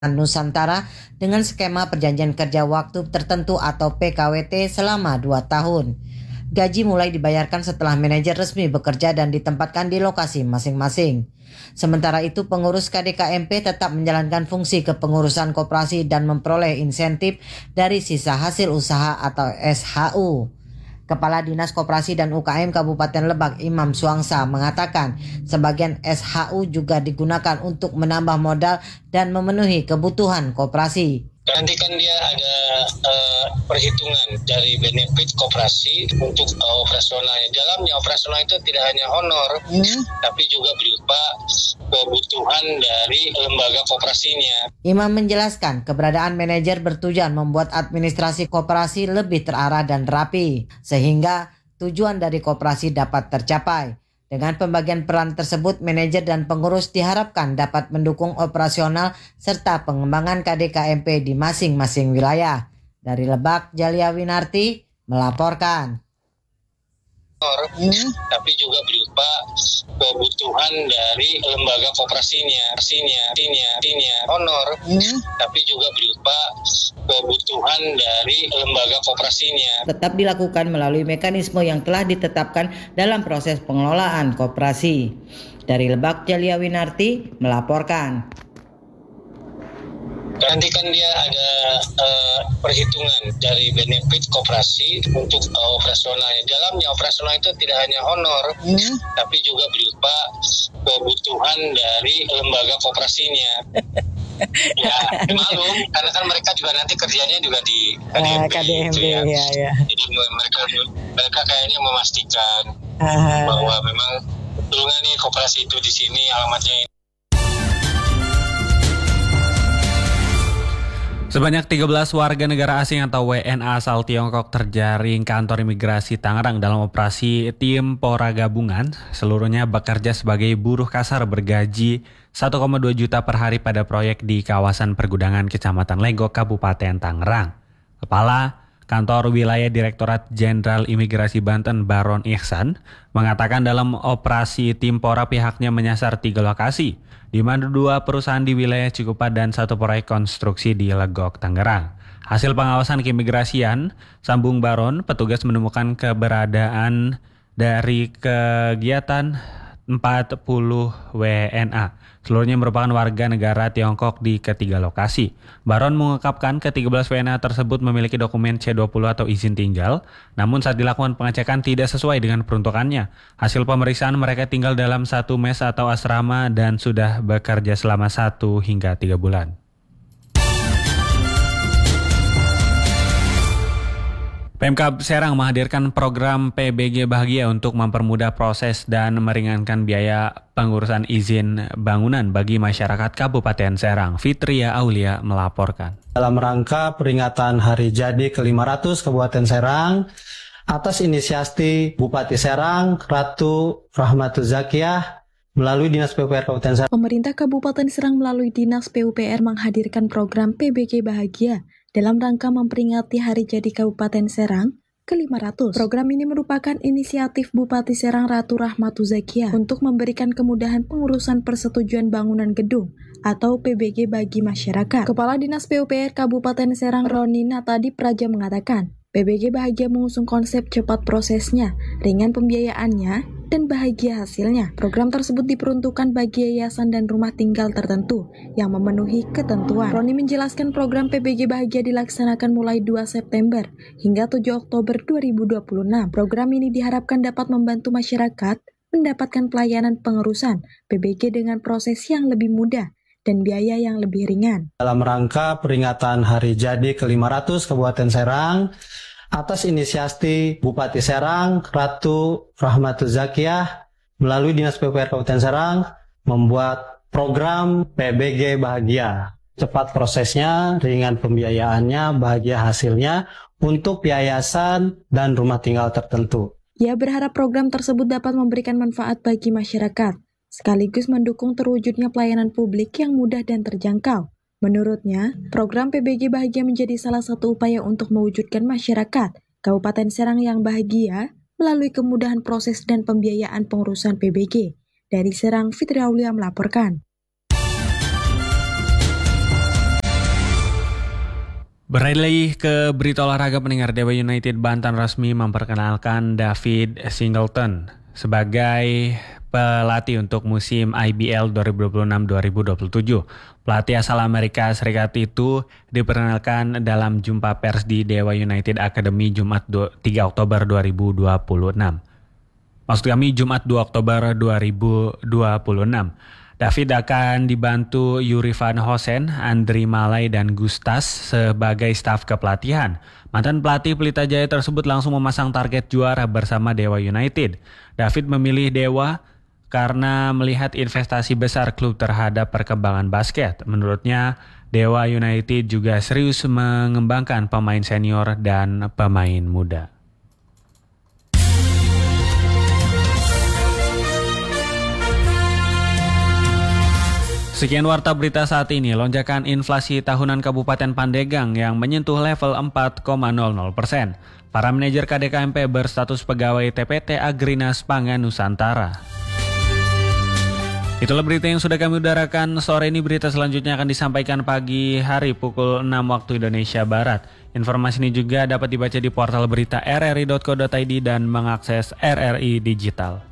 Nusantara dengan skema perjanjian kerja waktu tertentu atau PKWT selama 2 tahun. Gaji mulai dibayarkan setelah manajer resmi bekerja dan ditempatkan di lokasi masing-masing. Sementara itu, pengurus KDKMP tetap menjalankan fungsi kepengurusan koperasi dan memperoleh insentif dari sisa hasil usaha atau SHU. Kepala Dinas Koperasi dan UKM Kabupaten Lebak, Imam Suangsa, mengatakan sebagian SHU juga digunakan untuk menambah modal dan memenuhi kebutuhan koperasi. Nanti kan dia ada perhitungan dari benefit koperasi untuk operasionalnya. Dalamnya operasional itu tidak hanya honor, tapi juga berupa kebutuhan dari lembaga koperasinya. Imam menjelaskan keberadaan manajer bertujuan membuat administrasi koperasi lebih terarah dan rapi, sehingga tujuan dari koperasi dapat tercapai. Dengan pembagian peran tersebut, manajer dan pengurus diharapkan dapat mendukung operasional serta pengembangan KDKMP di masing-masing wilayah. Dari Lebak, Jalia Winarti melaporkan. Tapi juga berupa kebutuhan dari lembaga koperasinya, honor, tapi juga berupa kebutuhan dari lembaga koperasinya. Tetap dilakukan melalui mekanisme yang telah ditetapkan dalam proses pengelolaan koperasi. Dari Lebak, Jalia Winarti melaporkan. Nanti kan dia ada perhitungan dari benefit koperasi untuk operasionalnya. Dalamnya operasional itu tidak hanya honor, tapi juga berupa kebutuhan dari lembaga koperasinya. Ya, maklum, karena kan mereka juga nanti kerjanya juga di KDMP gitu ya. Ya. Jadi mereka kayaknya memastikan bahwa memang betul nggak nih koperasi itu di sini alamatnya ini. Sebanyak 13 warga negara asing atau WNA asal Tiongkok terjaring kantor imigrasi Tangerang dalam operasi tim Pora Gabungan. Seluruhnya bekerja sebagai buruh kasar bergaji 1,2 juta per hari pada proyek di kawasan pergudangan Kecamatan Legok, Kabupaten Tangerang. Kepala Kantor Wilayah Direktorat Jenderal Imigrasi Banten Baron Ihsan mengatakan dalam operasi tim Pora pihaknya menyasar 3 lokasi, di mana 2 perusahaan di wilayah Cikupa dan 1 proyek konstruksi di Legok, Tangerang. Hasil pengawasan keimigrasian, sambung Baron, petugas menemukan keberadaan dari kegiatan 40 WNA. Seluruhnya merupakan warga negara Tiongkok di ketiga lokasi. Baron mengungkapkan ke-13 WNA tersebut memiliki dokumen C20 atau izin tinggal, namun saat dilakukan pengecekan tidak sesuai dengan peruntukannya. Hasil pemeriksaan mereka tinggal dalam satu mes atau asrama dan sudah bekerja selama 1 hingga 3 bulan. Pemkab Serang menghadirkan program PBG Bahagia untuk mempermudah proses dan meringankan biaya pengurusan izin bangunan bagi masyarakat Kabupaten Serang. Fitria Aulia melaporkan. Dalam rangka peringatan Hari Jadi ke-500 Kabupaten Serang, atas inisiasi Bupati Serang, Ratu Rahmatul Zakiyah, melalui Dinas PUPR Kabupaten Serang. Pemerintah Kabupaten Serang melalui Dinas PUPR menghadirkan program PBG Bahagia dalam rangka memperingati Hari Jadi Kabupaten Serang ke-500. Program ini merupakan inisiatif Bupati Serang Ratu Rahmatul Zakiyah untuk memberikan kemudahan pengurusan persetujuan bangunan gedung atau PBG bagi masyarakat. Kepala Dinas PUPR Kabupaten Serang Roni Natadi Praja mengatakan, PBG Bahagia mengusung konsep cepat prosesnya, ringan pembiayaannya, dan bahagia hasilnya. Program tersebut diperuntukkan bagi yayasan dan rumah tinggal tertentu yang memenuhi ketentuan. Roni menjelaskan program PBG Bahagia dilaksanakan mulai 2 September hingga 7 Oktober 2026. Program ini diharapkan dapat membantu masyarakat mendapatkan pelayanan pengurusan PBG dengan proses yang lebih mudah dan biaya yang lebih ringan. Dalam rangka peringatan Hari Jadi ke-500 Kabupaten Serang, atas inisiasi Bupati Serang, Ratu Rahmatul Zakiyah, melalui Dinas PUPR Kabupaten Serang, membuat program PBG Bahagia. Cepat prosesnya, ringan pembiayaannya, bahagia hasilnya, untuk yayasan dan rumah tinggal tertentu. Ia berharap program tersebut dapat memberikan manfaat bagi masyarakat, sekaligus mendukung terwujudnya pelayanan publik yang mudah dan terjangkau. Menurutnya, program PBG Bahagia menjadi salah satu upaya untuk mewujudkan masyarakat Kabupaten Serang yang bahagia melalui kemudahan proses dan pembiayaan pengurusan PBG. Dari Serang, Fitri Aulia melaporkan. Beralih ke berita olahraga, pendengar. Dewa United Banten resmi memperkenalkan David Singleton sebagai pelatih untuk musim IBL 2026-2027. Pelatih asal Amerika Serikat itu diperkenalkan dalam jumpa pers di Dewa United Academy Jumat 3 Oktober 2026. Maksud kami Jumat 2 Oktober 2026. David akan dibantu Yuri Van Hosen, Andri Malai, dan Gustas sebagai staf kepelatihan. Mantan pelatih Pelita Jaya tersebut langsung memasang target juara bersama Dewa United. David memilih Dewa karena melihat investasi besar klub terhadap perkembangan basket. Menurutnya, Dewa United juga serius mengembangkan pemain senior dan pemain muda. Sekian warta berita saat ini. Lonjakan inflasi tahunan Kabupaten Pandeglang yang menyentuh level 4,00%. Para manajer KDKMP berstatus pegawai TPT Agrinas Pangan Nusantara. Itulah berita yang sudah kami udarakan sore ini. Berita selanjutnya akan disampaikan pagi hari pukul 6 waktu Indonesia Barat. Informasi ini juga dapat dibaca di portal berita rri.co.id dan mengakses RRI Digital.